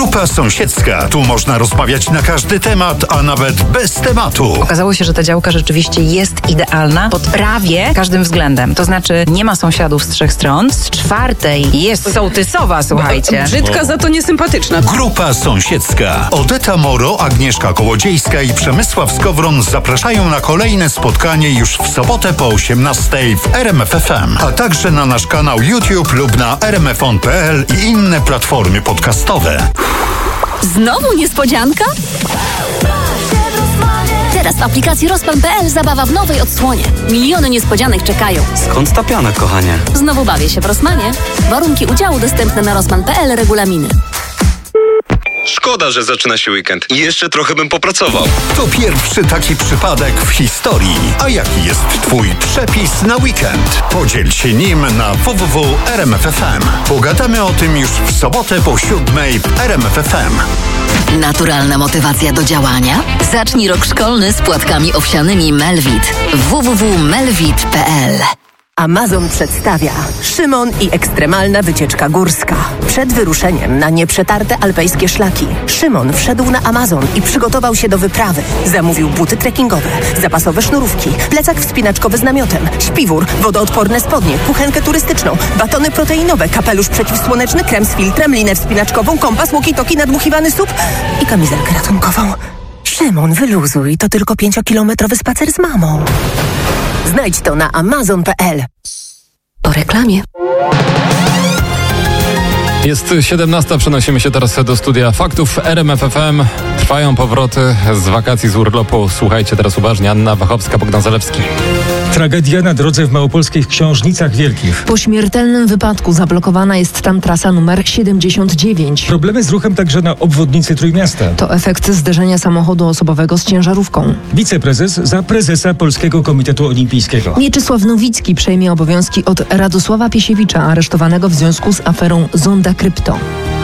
Grupa sąsiedzka. Tu można rozmawiać na każdy temat, a nawet bez tematu. Okazało się, że ta działka rzeczywiście jest idealna pod prawie każdym względem. To znaczy nie ma sąsiadów z 3 stron, z 4 jest sołtysowa, słuchajcie. Brzydka, za to niesympatyczna. Grupa sąsiedzka. Odeta Moro, Agnieszka Kołodziejska i Przemysław Skowron zapraszają na kolejne spotkanie już w sobotę po 18:00 w RMF FM, a także na nasz kanał YouTube lub na rmfon.pl i inne platformy podcastowe. Znowu niespodzianka? Teraz w aplikacji Rosman.pl zabawa w nowej odsłonie. Miliony niespodzianek czekają. Skąd ta piana, kochanie? Znowu bawię się w Rosmanie. Warunki udziału dostępne na Rosman.pl, regulaminy. Szkoda, że zaczyna się weekend. Jeszcze trochę bym popracował. To pierwszy taki przypadek w historii. A jaki jest Twój przepis na weekend? Podziel się nim na www.rmf.fm. Pogadamy o tym już w sobotę po 7:00 w RMF FM. Naturalna motywacja do działania? Zacznij rok szkolny z płatkami owsianymi Melvit. www.melvit.pl. Amazon przedstawia Szymon i ekstremalna wycieczka górska. Przed wyruszeniem na nieprzetarte alpejskie szlaki Szymon wszedł na Amazon i przygotował się do wyprawy. Zamówił buty trekkingowe, zapasowe sznurówki, plecak wspinaczkowy z namiotem, śpiwór, wodoodporne spodnie, kuchenkę turystyczną, batony proteinowe, kapelusz przeciwsłoneczny, krem z filtrem, linę wspinaczkową, kompas, walkie-talkie, nadmuchiwany SUP i kamizelkę ratunkową. Szymon, wyluzuj, to tylko 5-kilometrowy spacer z mamą. Znajdź to na amazon.pl. Po reklamie. Jest 17:00, przenosimy się teraz do studia faktów RMF FM. Trwają powroty z wakacji, z urlopu. Słuchajcie teraz uważnie. Anna Wachowska, Bogdan Zalewski. Tragedia na drodze w małopolskich Książnicach Wielkich. Po śmiertelnym wypadku zablokowana jest tam trasa numer 79. Problemy z ruchem także na obwodnicy Trójmiasta. To efekt zderzenia samochodu osobowego z ciężarówką. Wiceprezes za prezesa Polskiego Komitetu Olimpijskiego. Mieczysław Nowicki przejmie obowiązki od Radosława Piesiewicza, aresztowanego w związku z aferą Zonda Krypto.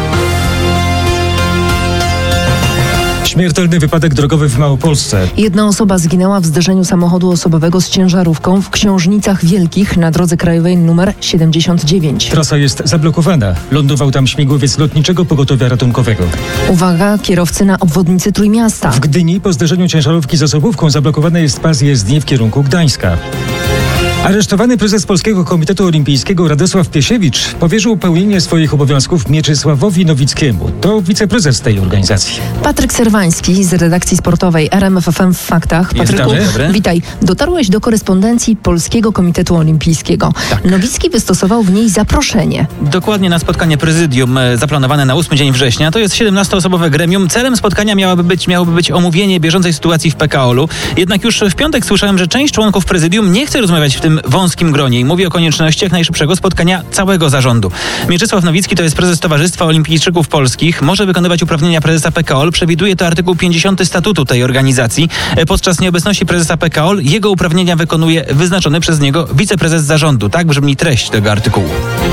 Śmiertelny wypadek drogowy w Małopolsce. Jedna osoba zginęła w zderzeniu samochodu osobowego z ciężarówką w Książnicach Wielkich na drodze krajowej nr 79. Trasa jest zablokowana. Lądował tam śmigłowiec Lotniczego Pogotowia Ratunkowego. Uwaga, kierowcy na obwodnicy Trójmiasta. W Gdyni po zderzeniu ciężarówki z osobówką zablokowany jest pas jezdni w kierunku Gdańska. Aresztowany prezes Polskiego Komitetu Olimpijskiego Radosław Piesiewicz powierzył pełnienie swoich obowiązków Mieczysławowi Nowickiemu. To wiceprezes tej organizacji. Patryk Serwański z redakcji sportowej RMF FM w Faktach. Patryku, witaj. Dotarłeś do korespondencji Polskiego Komitetu Olimpijskiego. Tak. Nowicki wystosował w niej zaproszenie. Dokładnie na spotkanie prezydium zaplanowane na 8 dzień września. To jest 17-osobowe gremium. Celem spotkania miałoby być omówienie bieżącej sytuacji w PKOL-u. Jednak już w piątek słyszałem, że część członków prezydium nie chce rozmawiać w tym wąskim gronie i mówi o konieczności jak najszybszego spotkania całego zarządu. Mieczysław Nowicki to jest prezes Towarzystwa Olimpijczyków Polskich. Może wykonywać uprawnienia prezesa PKOL. Przewiduje to artykuł 50 statutu tej organizacji. Podczas nieobecności prezesa PKOL jego uprawnienia wykonuje wyznaczony przez niego wiceprezes zarządu. Tak brzmi treść tego artykułu.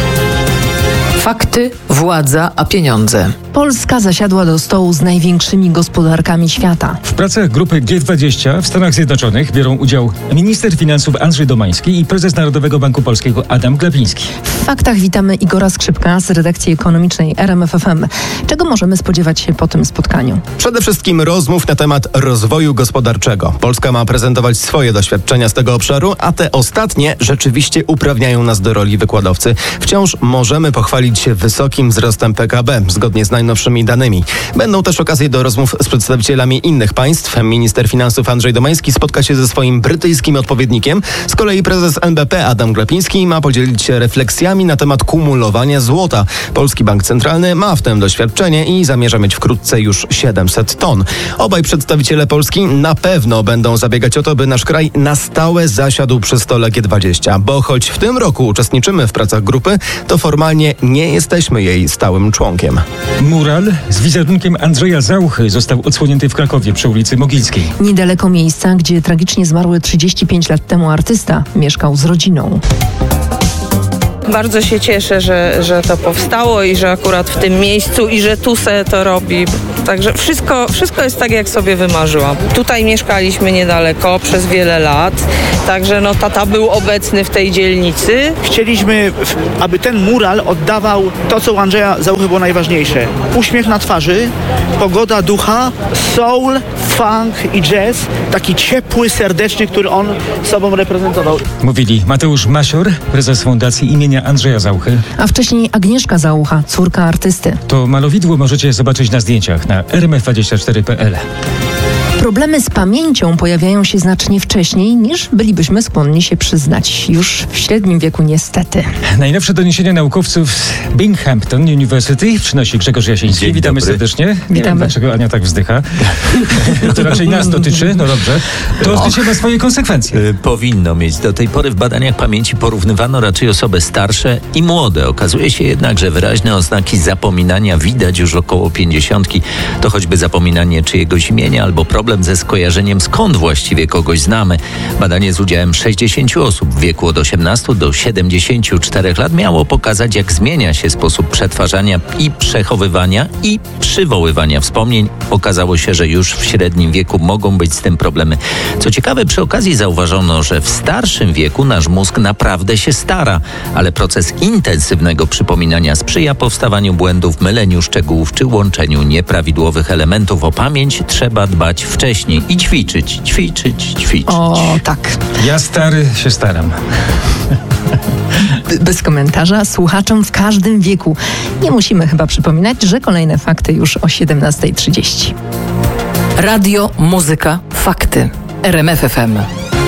Fakty, władza, a pieniądze. Polska zasiadła do stołu z największymi gospodarkami świata. W pracach grupy G20 w Stanach Zjednoczonych biorą udział minister finansów Andrzej Domański i prezes Narodowego Banku Polskiego Adam Glapiński. W Faktach witamy Igora Skrzypka z redakcji ekonomicznej RMF FM. Czego możemy spodziewać się po tym spotkaniu? Przede wszystkim rozmów na temat rozwoju gospodarczego. Polska ma prezentować swoje doświadczenia z tego obszaru, a te ostatnie rzeczywiście uprawniają nas do roli wykładowcy. Wciąż możemy pochwalić się wysokim wzrostem PKB, zgodnie z najnowszymi danymi. Będą też okazje do rozmów z przedstawicielami innych państw. Minister finansów Andrzej Domański spotka się ze swoim brytyjskim odpowiednikiem. Z kolei prezes NBP Adam Glapiński ma podzielić się refleksjami na temat kumulowania złota. Polski Bank Centralny ma w tym doświadczenie i zamierza mieć wkrótce już 700 ton. Obaj przedstawiciele Polski na pewno będą zabiegać o to, by nasz kraj na stałe zasiadł przy stole G20, bo choć w tym roku uczestniczymy w pracach grupy, to formalnie nie jesteśmy jej stałym członkiem. Mural z wizerunkiem Andrzeja Zauchy został odsłonięty w Krakowie przy ulicy Mogilskiej. Niedaleko miejsca, gdzie tragicznie zmarły 35 lat temu artysta mieszkał z rodziną. Bardzo się cieszę, że to powstało i że akurat w tym miejscu i że tu se to robi. Także wszystko jest tak, jak sobie wymarzyłam. Tutaj mieszkaliśmy niedaleko przez wiele lat, także tata był obecny w tej dzielnicy. Chcieliśmy, aby ten mural oddawał to, co u Andrzeja Zauchy było najważniejsze. Uśmiech na twarzy, pogoda ducha, soul, funk i jazz. Taki ciepły, serdeczny, który on sobą reprezentował. Mówili Mateusz Masior, prezes Fundacji imienia Andrzeja Zauchy. A wcześniej Agnieszka Zaucha, córka artysty. To malowidło możecie zobaczyć na zdjęciach na rmf24.pl. Problemy z pamięcią pojawiają się znacznie wcześniej, niż bylibyśmy skłonni się przyznać. Już w średnim wieku niestety. Najnowsze doniesienia naukowców z Binghamton University przynosi Grzegorz Jasiński. Dzień Witamy dobry. serdecznie. Nie Witamy. wiem, dlaczego Ania tak wzdycha. To raczej nas dotyczy. No dobrze. To życie ma swoje konsekwencje. Powinno mieć. Do tej pory w badaniach pamięci porównywano raczej osoby starsze i młode. Okazuje się jednak, że wyraźne oznaki zapominania widać już około 50. To choćby zapominanie czyjegoś imienia albo problem ze skojarzeniem, skąd właściwie kogoś znamy. Badanie z udziałem 60 osób w wieku od 18 do 74 lat miało pokazać, jak zmienia się sposób przetwarzania i przechowywania i przywoływania wspomnień. Okazało się, że już w średnim wieku mogą być z tym problemy. Co ciekawe, przy okazji zauważono, że w starszym wieku nasz mózg naprawdę się stara, ale proces intensywnego przypominania sprzyja powstawaniu błędów, myleniu szczegółów czy łączeniu nieprawidłowych elementów. O pamięć trzeba dbać wcześniej i ćwiczyć. O, tak. Ja stary się staram. Bez komentarza, słuchaczom w każdym wieku. Nie musimy chyba przypominać, że kolejne fakty już o 17:30. Radio, muzyka, fakty. RMF FM.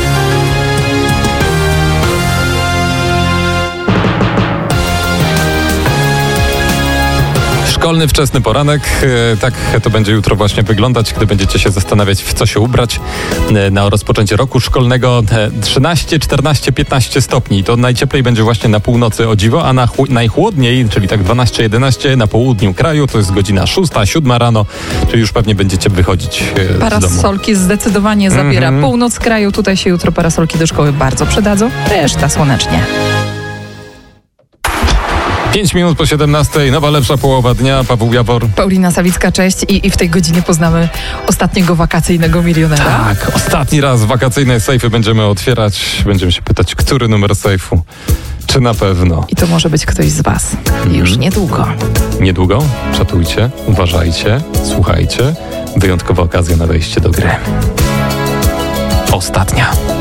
Szkolny wczesny poranek, tak to będzie jutro właśnie wyglądać, gdy będziecie się zastanawiać, w co się ubrać na rozpoczęcie roku szkolnego. 13, 14, 15 stopni. To najcieplej będzie właśnie na północy, o dziwo, a najchłodniej, czyli tak 12, 11 na południu kraju, to jest godzina 6, 7 rano, czyli już pewnie będziecie wychodzić z domu. Parasolki zdecydowanie zabiera północ kraju. Tutaj się jutro parasolki do szkoły bardzo przydadzą. Reszta słonecznie. 5 minut po 17, nowa lepsza połowa dnia, Paweł Jawor. Paulina Sawicka, cześć. I w tej godzinie poznamy ostatniego wakacyjnego milionera. Tak, ostatni raz wakacyjne sejfy będziemy otwierać. Będziemy się pytać, który numer sejfu. Czy na pewno? I to może być ktoś z was. Już niedługo. Niedługo? Czatujcie, uważajcie, słuchajcie. Wyjątkowa okazja na wejście do gry. Ostatnia.